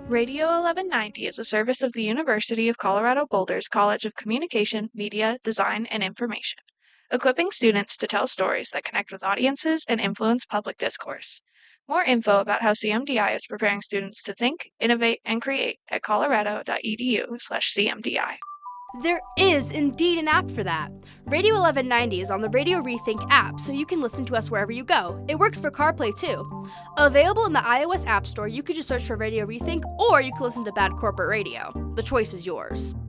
Radio 1190 is a service of the University of Colorado Boulder's College of Communication, Media, Design, and Information, equipping students to tell stories that connect with audiences and influence public discourse. More info about how CMDI is preparing students to think, innovate, and create at colorado.edu/CMDI. There is indeed an app for that. Radio 1190 is on the Radio Rethink app, so you can listen to us wherever you go. It works for CarPlay too. Available in the iOS App Store, you could just search for Radio Rethink, or you can listen to Bad Corporate Radio. The choice is yours.